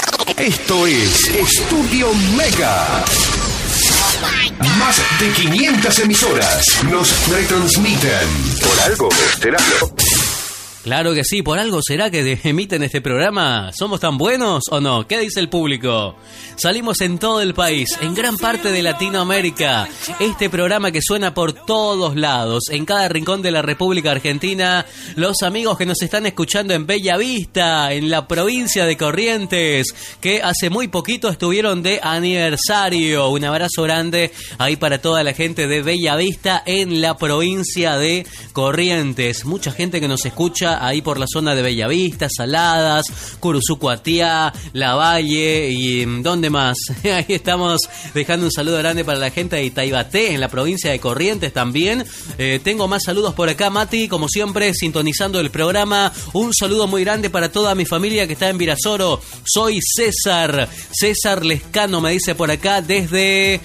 Esto es Estudio Mega. Más de 500 emisoras nos retransmiten. Por algo será. Claro que sí, por algo será que emiten este programa. ¿Somos tan buenos o no? ¿Qué dice el público? Salimos en todo el país, en gran parte de Latinoamérica. Este programa que suena por todos lados, en cada rincón de la República Argentina. Los amigos que nos están escuchando en Bella Vista, en la provincia de Corrientes, que hace muy poquito estuvieron de aniversario. Un abrazo grande ahí para toda la gente de Bella Vista en la provincia de Corrientes. Mucha gente que nos escucha ahí por la zona de Bellavista, Saladas, Curuzucuatiá, La Valle y ¿dónde más? Ahí estamos dejando un saludo grande para la gente de Itaibaté, en la provincia de Corrientes también. Tengo más saludos por acá, Mati, como siempre, sintonizando el programa. Un saludo muy grande para toda mi familia que está en Virasoro. Soy César Lescano, me dice por acá, desde,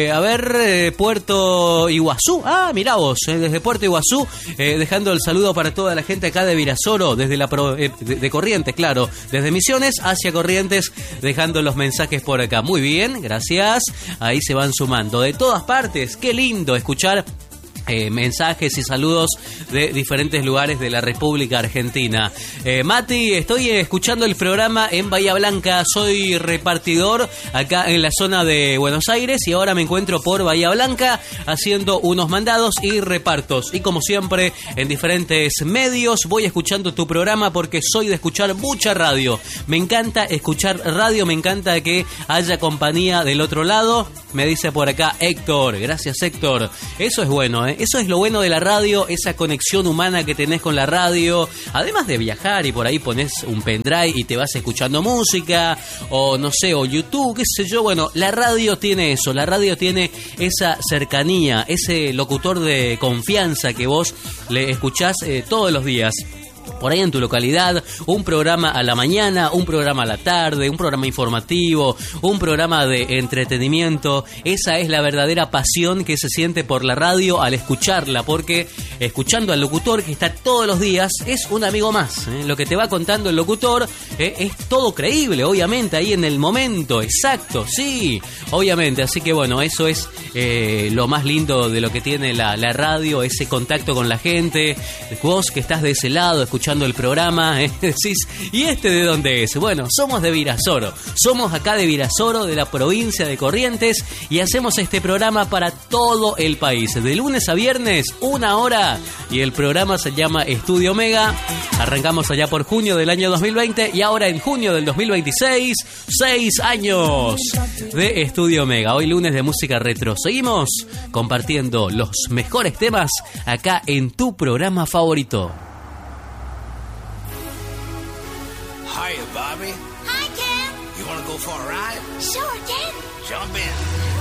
Puerto Iguazú. Ah, mirá vos, desde Puerto Iguazú, dejando el saludo para toda la gente acá de Virasoro, desde de Corrientes, claro, desde Misiones hacia Corrientes, dejando los mensajes por acá. Muy bien, gracias. Ahí se van sumando de todas partes. Qué lindo escuchar mensajes y saludos de diferentes lugares de la República Argentina. Mati, estoy escuchando el programa en Bahía Blanca, soy repartidor acá en la zona de Buenos Aires y ahora me encuentro por Bahía Blanca haciendo unos mandados y repartos. Y como siempre, en diferentes medios voy escuchando tu programa porque soy de escuchar mucha radio. Me encanta escuchar radio, me encanta que haya compañía del otro lado. Me dice por acá Héctor, gracias Héctor. Eso es bueno, ¿eh? Eso es lo bueno de la radio, esa conexión humana que tenés con la radio. Además de viajar y por ahí pones un pendrive y te vas escuchando música, o no sé, o YouTube, qué sé yo. Bueno, la radio tiene eso, la radio tiene esa cercanía, ese locutor de confianza que vos le escuchás todos los días. Por ahí en tu localidad, un programa a la mañana, un programa a la tarde, un programa informativo, un programa de entretenimiento. Esa es la verdadera pasión que se siente por la radio al escucharla, porque escuchando al locutor que está todos los días es un amigo más. Lo que te va contando el locutor es todo creíble, obviamente, ahí en el momento, exacto, sí, obviamente. Así que bueno, eso es lo más lindo de lo que tiene la radio, ese contacto con la gente. Vos que estás de ese lado, escuchando el programa, decís, ¿y este de dónde es? Bueno, somos de Virasoro, somos acá de Virasoro, de la provincia de Corrientes, y hacemos este programa para todo el país, de lunes a viernes, 1 hora, y el programa se llama Estudio Mega. Arrancamos allá por junio del año 2020, y ahora en junio del 2026, 6 años de Estudio Mega. Hoy lunes de música retro. Seguimos compartiendo los mejores temas acá en tu programa favorito. Hiya, Bobby. Hi, Ken. You want to go for a ride? Sure, Ken. Jump in.